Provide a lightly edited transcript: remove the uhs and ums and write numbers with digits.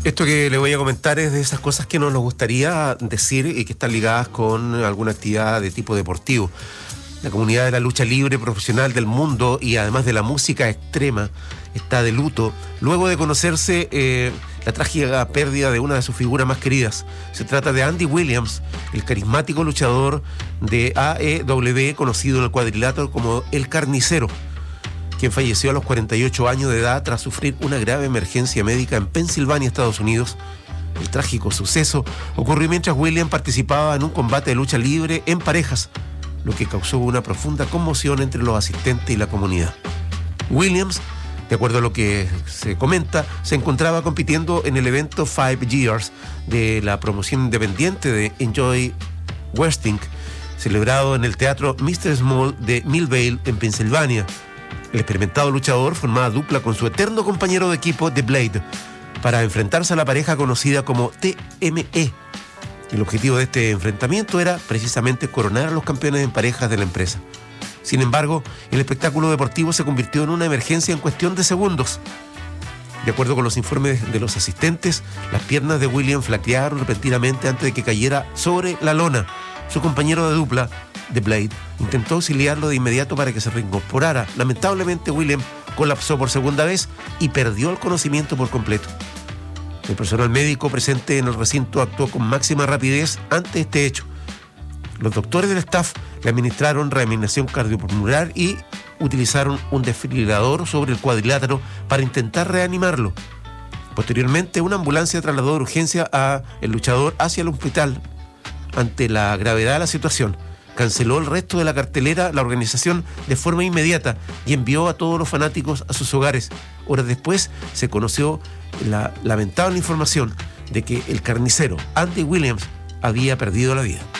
Esto que le voy a comentar es de esas cosas que nos gustaría decir y que están ligadas con alguna actividad de tipo deportivo. La comunidad de la lucha libre profesional del mundo y además de la música extrema está de luto luego de conocerse la trágica pérdida de una de sus figuras más queridas. Se trata de Andy Williams, el carismático luchador de AEW conocido en el cuadrilátero como El Carnicero, quien falleció a los 48 años de edad tras sufrir una grave emergencia médica en Pensilvania, Estados Unidos. El trágico suceso ocurrió mientras Williams participaba en un combate de lucha libre en parejas, lo que causó una profunda conmoción entre los asistentes y la comunidad. Williams, de acuerdo a lo que se comenta, se encontraba compitiendo en el evento 5 Years de la promoción independiente de Enjoy Wrestling, celebrado en el teatro Mr. Small de Millvale, en Pensilvania. El experimentado luchador formaba dupla con su eterno compañero de equipo, The Blade, para enfrentarse a la pareja conocida como TME. El objetivo de este enfrentamiento era precisamente coronar a los campeones en parejas de la empresa. Sin embargo, el espectáculo deportivo se convirtió en una emergencia en cuestión de segundos. De acuerdo con los informes de los asistentes, las piernas de William flaquearon repentinamente antes de que cayera sobre la lona. Su compañero de dupla, The Blade, intentó auxiliarlo de inmediato para que se reincorporara. Lamentablemente, William colapsó por segunda vez y perdió el conocimiento por completo. El personal médico presente en el recinto actuó con máxima rapidez ante este hecho. Los doctores del staff le administraron reanimación cardiopulmonar y utilizaron un desfibrilador sobre el cuadrilátero para intentar reanimarlo. Posteriormente, una ambulancia trasladó de urgencia al luchador hacia el hospital. Ante la gravedad de la situación, canceló el resto de la cartelera la organización de forma inmediata y envió a todos los fanáticos a sus hogares. Horas después se conoció la lamentable información de que el carnicero Andy Williams había perdido la vida.